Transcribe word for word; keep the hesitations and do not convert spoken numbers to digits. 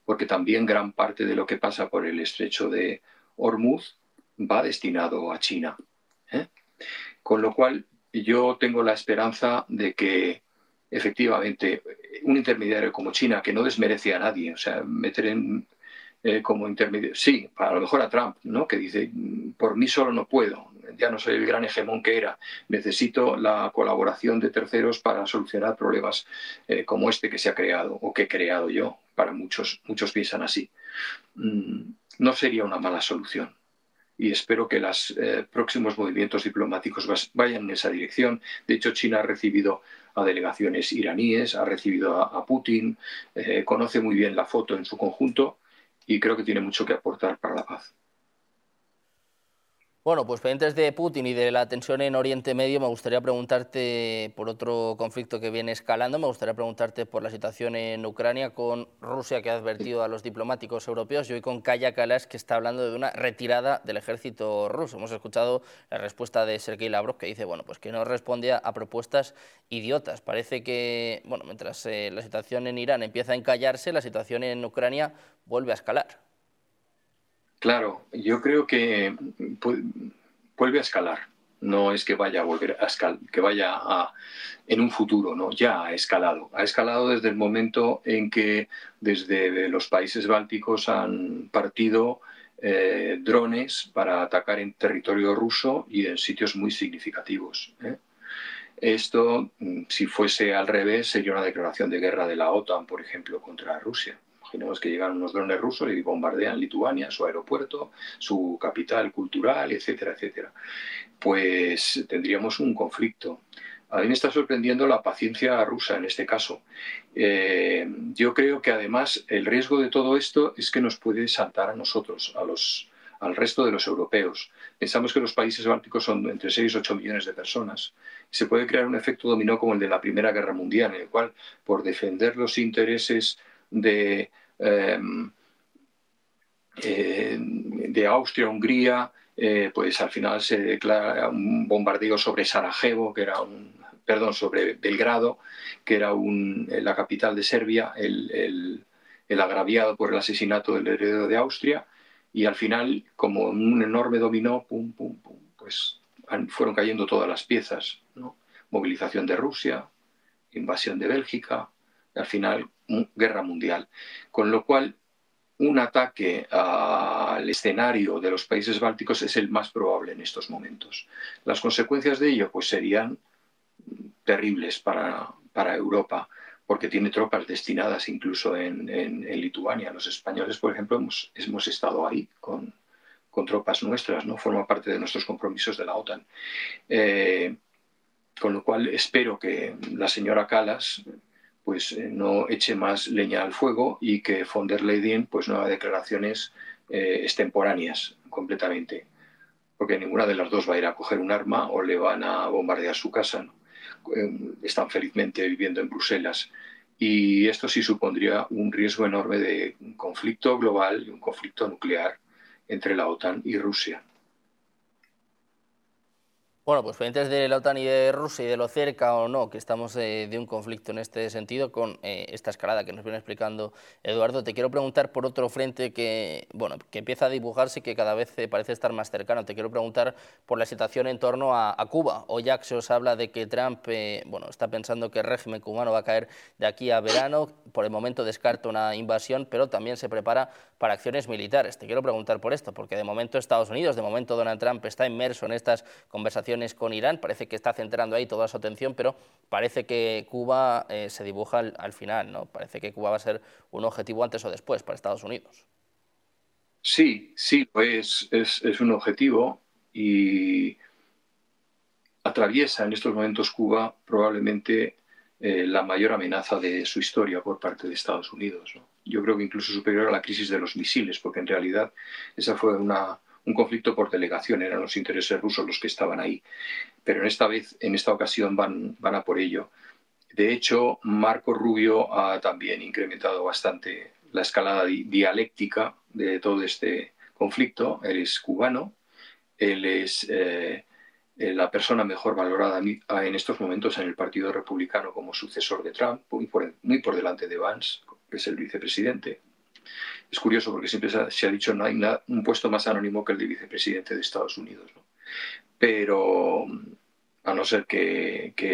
porque también gran parte de lo que pasa por el estrecho de Hormuz va destinado a China, ¿eh? Con lo cual yo tengo la esperanza de que efectivamente un intermediario como China, que no desmerece a nadie, o sea, meter en, eh, como intermediario, sí, a lo mejor a Trump, ¿no? Que dice, por mí solo no puedo, ya no soy el gran hegemón que era, necesito la colaboración de terceros para solucionar problemas eh, como este que se ha creado o que he creado yo. Para muchos, muchos piensan así. Mm, no sería una mala solución y espero que los eh, próximos movimientos diplomáticos vayan en esa dirección. De hecho, China ha recibido a delegaciones iraníes, ha recibido a, a Putin, eh, conoce muy bien la foto en su conjunto y creo que tiene mucho que aportar para la paz. Bueno, pues pendientes de Putin y de la tensión en Oriente Medio, me gustaría preguntarte por otro conflicto que viene escalando, me gustaría preguntarte por la situación en Ucrania con Rusia, que ha advertido a los diplomáticos europeos, y hoy con Kaja Kallas, que está hablando de una retirada del ejército ruso. Hemos escuchado la respuesta de Sergei Lavrov, que dice bueno, pues que no respondía a propuestas idiotas. Parece que, bueno, mientras eh, la situación en Irán empieza a encallarse, la situación en Ucrania vuelve a escalar. Claro, yo creo que vuelve a escalar. No es que vaya a volver a escalar, que vaya a, en un futuro, ¿no? Ya ha escalado. Ha escalado desde el momento en que desde los países bálticos han partido eh, drones para atacar en territorio ruso y en sitios muy significativos, ¿eh? Esto, si fuese al revés, sería una declaración de guerra de la OTAN, por ejemplo, contra Rusia. Imaginemos que llegan unos drones rusos y bombardean Lituania, su aeropuerto, su capital cultural, etcétera, etcétera. Pues tendríamos un conflicto. A mí me está sorprendiendo la paciencia rusa en este caso. Eh, yo creo que además el riesgo de todo esto es que nos puede saltar a nosotros, a los, al resto de los europeos. Pensamos que los países bálticos son entre seis y ocho millones de personas. Se puede crear un efecto dominó como el de la Primera Guerra Mundial, en el cual, por defender los intereses de, eh, eh, de Austria-Hungría, eh, pues al final se declara un bombardeo sobre Sarajevo, que era un, perdón, sobre Belgrado, que era un, la capital de Serbia, el, el, el agraviado por el asesinato del heredero de Austria, y al final, como un enorme dominó, pum, pum, pum, pues fueron cayendo todas las piezas, ¿no? Movilización de Rusia, invasión de Bélgica, y al final, guerra mundial. Con lo cual, un ataque al escenario de los países bálticos es el más probable en estos momentos. Las consecuencias de ello pues, serían terribles para, para Europa, porque tiene tropas destinadas incluso en, en, en Lituania. Los españoles, por ejemplo, hemos, hemos estado ahí con, con tropas nuestras, ¿no? Forma parte de nuestros compromisos de la OTAN. Eh, con lo cual espero que la señora Kallas pues eh, no eche más leña al fuego y que von der Leyen pues no haga declaraciones eh, extemporáneas completamente, porque ninguna de las dos va a ir a coger un arma o le van a bombardear su casa, ¿no? Eh, están felizmente viviendo en Bruselas y esto sí supondría un riesgo enorme de un conflicto global y un conflicto nuclear entre la OTAN y Rusia. Bueno, pues pendientes de la OTAN y de Rusia y de lo cerca o no que estamos eh, de un conflicto en este sentido con eh, esta escalada que nos viene explicando Eduardo, te quiero preguntar por otro frente que, bueno, que empieza a dibujarse y que cada vez eh, parece estar más cercano. Te quiero preguntar por la situación en torno a, a Cuba. Hoy ya se os habla de que Trump eh, bueno, está pensando que el régimen cubano va a caer de aquí a verano. Por el momento descarta una invasión, pero también se prepara para acciones militares. Te quiero preguntar por esto, porque de momento Estados Unidos, de momento Donald Trump está inmerso en estas conversaciones con Irán, parece que está centrando ahí toda su atención, pero parece que Cuba eh, se dibuja al, al final, ¿no? Parece que Cuba va a ser un objetivo antes o después para Estados Unidos. Sí, sí, pues es, es un objetivo y atraviesa en estos momentos Cuba probablemente eh, la mayor amenaza de su historia por parte de Estados Unidos, ¿no? Yo creo que incluso superior a la crisis de los misiles, porque en realidad esa fue una, un conflicto por delegación, eran los intereses rusos los que estaban ahí. Pero en esta vez, en esta ocasión van, van a por ello. De hecho, Marco Rubio ha también incrementado bastante la escalada di dialéctica de todo este conflicto. Él es cubano, él es eh, la persona mejor valorada en estos momentos en el Partido Republicano como sucesor de Trump, muy por, muy por delante de Vance, que es el vicepresidente. Es curioso porque siempre se ha, se ha dicho no hay nada, un puesto más anónimo que el de vicepresidente de Estados Unidos, ¿no? Pero a no ser que, que